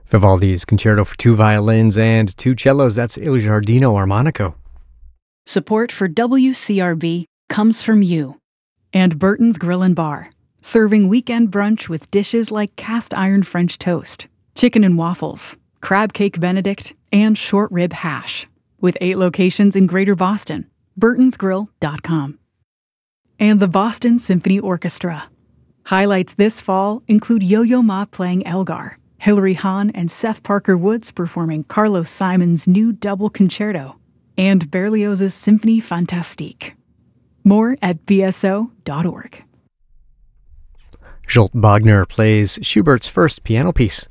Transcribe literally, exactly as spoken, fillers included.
Vivaldi's Concerto for Two Violins and Two Cellos, that's Il Giardino Armonico. Support for W C R B comes from you. And Burton's Grill and Bar, serving weekend brunch with dishes like cast iron French toast, chicken and waffles, crab cake Benedict, and short rib hash. With eight locations in Greater Boston. burtons grill dot com. And the Boston Symphony Orchestra. Highlights this fall include Yo-Yo Ma playing Elgar, Hilary Hahn and Seth Parker Woods performing Carlos Simon's new double concerto, and Berlioz's Symphonie Fantastique. More at b s o dot org. Zsolt Bogner plays Schubert's first piano piece,